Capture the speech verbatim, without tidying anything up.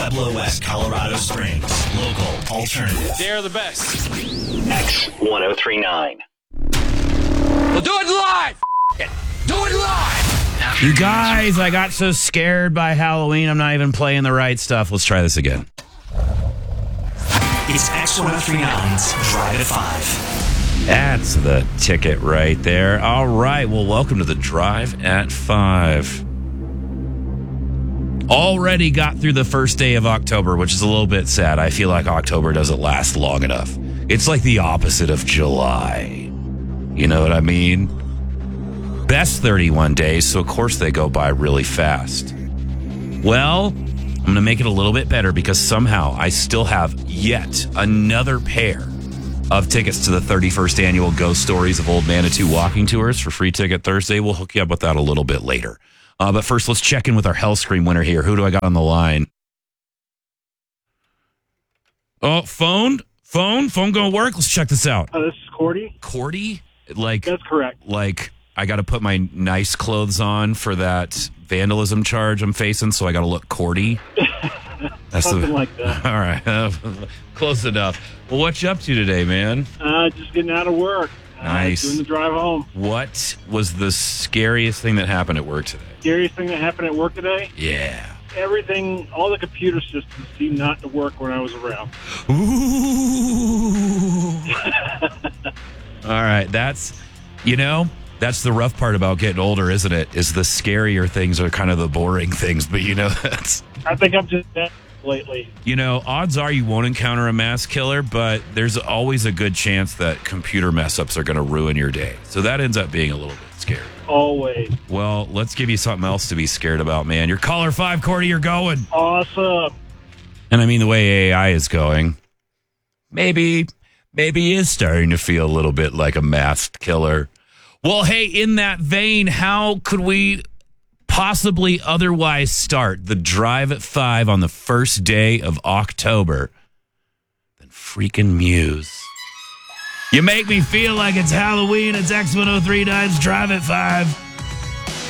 Pueblo West, Colorado Springs. Local, alternative. They're the best. X one oh three nine. We'll do it live. F- it. Do it live. You guys, I got so scared by Halloween, I'm not even playing the right stuff. Let's try this again. It's X one oh three nine's Drive at five. That's the ticket right there. All right, well, welcome to the Drive at five. Already got through the first day of October, which is a little bit sad. I feel like October doesn't last long enough. It's like the opposite of July. You know what I mean? Best thirty-one days, so of course they go by really fast. Well, I'm going to make it a little bit better because somehow I still have yet another pair of tickets to the thirty-first annual Ghost Stories of Old Manitou walking tours for Free Ticket Thursday. We'll hook you up with that a little bit later. Uh, but first, let's check in with our Hellscream winner here. Who do I got on the line? Oh, phone? Phone? Phone going to work? Let's check this out. Uh, this is Cordy. Cordy? Like, That's correct. Like, I got to put my nice clothes on for that vandalism charge I'm facing, so I got to look Cordy. That's Something the, like that. All right. Close enough. Well, what you up to today, man? Uh, just getting out of work. Nice. Uh, doing the drive home. What was the scariest thing that happened at work today? Scariest thing that happened at work today? Yeah. Everything, all the computer systems seemed not to work when I was around. Ooh. All right. That's, you know, that's the rough part about getting older, isn't it? Is the scarier things are kind of the boring things. But, you know, that's... I think I'm just dead lately. You know, odds are you won't encounter a mass killer, but there's always a good chance that computer mess-ups are going to ruin your day. So that ends up being a little bit scary. Always. Well, let's give you something else to be scared about, man. You're caller five, Cordy, you're going. Awesome. And I mean, the way A I is going, maybe, maybe he is starting to feel a little bit like a masked killer. Well, hey, in that vein, how could we possibly otherwise start the Drive at five on the first day of October than freaking Muse? You make me feel like it's Halloween. It's X one oh three nine's Drive at five.